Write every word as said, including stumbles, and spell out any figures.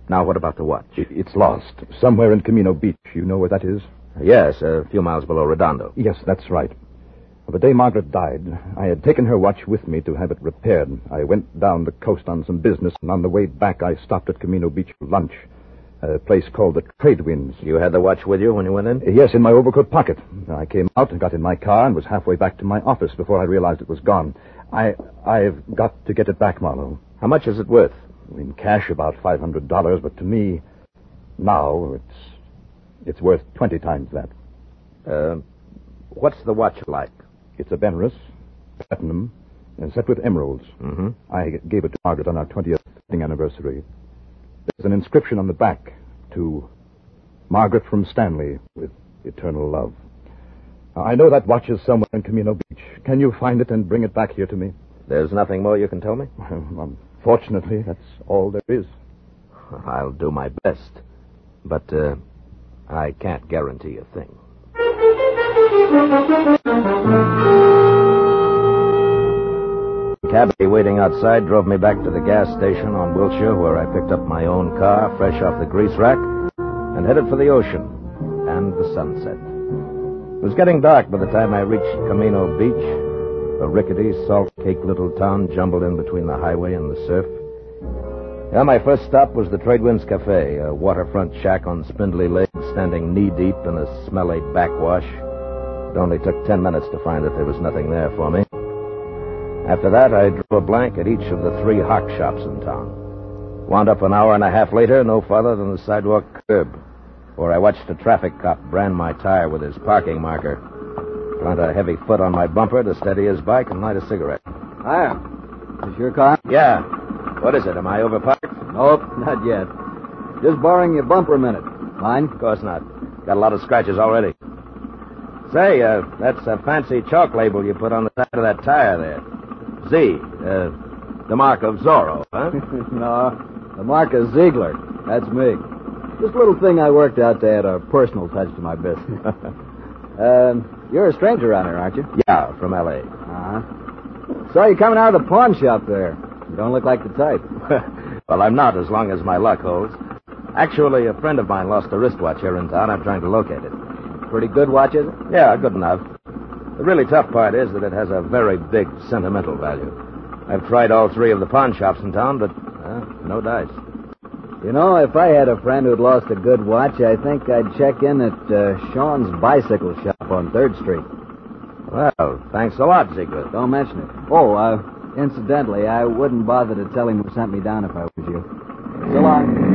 Now, what about the watch? It, it's lost. Somewhere in Camino Beach. You know where that is? Yes, a few miles below Redondo. Yes, that's right. The day Margaret died, I had taken her watch with me to have it repaired. I went down the coast on some business, and on the way back I stopped at Camino Beach for lunch, a place called the Trade Winds. You had the watch with you when you went in? Yes, in my overcoat pocket. I came out and got in my car and was halfway back to my office before I realized it was gone. I, I've got to get it back, Marlowe. How much is it worth? In cash, about five hundred dollars, but to me, now, it's it's worth twenty times that. Uh, what's the watch like? It's a Benris, platinum, and set with emeralds. Mm-hmm. I gave it to Margaret on our twentieth wedding anniversary. There's an inscription on the back to Margaret from Stanley with eternal love. I know that watch is somewhere in Camino Beach. Can you find it and bring it back here to me? There's nothing more you can tell me? Unfortunately, that's all there is. I'll do my best, but uh, I can't guarantee a thing. The cabbie waiting outside drove me back to the gas station on Wilshire, where I picked up my own car, fresh off the grease rack, and headed for the ocean and the sunset. It was getting dark by the time I reached Camino Beach, a rickety, salt-caked little town jumbled in between the highway and the surf. Yeah, my first stop was the Trade Winds Cafe, a waterfront shack on spindly legs standing knee-deep in a smelly backwash. It only took ten minutes to find that there was nothing there for me. After that, I drew a blank at each of the three hock shops in town. Wound up an hour and a half later, no farther than the sidewalk curb, where I watched a traffic cop brand my tire with his parking marker, plant a heavy foot on my bumper to steady his bike, and light a cigarette. Hiya. Is your car? Yeah. What is it? Am I overparked? Nope, not yet. Just borrowing your bumper a minute. Mine? Of course not. Got a lot of scratches already. Say, uh, that's a fancy chalk label you put on the side of that tire there. Z, uh, the mark of Zorro, huh? No, the mark of Ziegler. That's me. Just a little thing I worked out to add a personal touch to my business. uh, you're a stranger around here, aren't you? Yeah, from L A Uh-huh. Saw you coming out of the pawn shop there. You don't look like the type. Well, I'm not, as long as my luck holds. Actually, a friend of mine lost a wristwatch here in town. I'm trying to locate it. Pretty good watch, is it? Yeah, good enough. The really tough part is that it has a very big sentimental value. I've tried all three of the pawn shops in town, but uh, no dice. You know, if I had a friend who'd lost a good watch, I think I'd check in at uh, Sean's bicycle shop on third Street. Well, thanks a lot, Ziegler. Don't mention it. Oh, uh, incidentally, I wouldn't bother to tell him who sent me down if I was you. So long.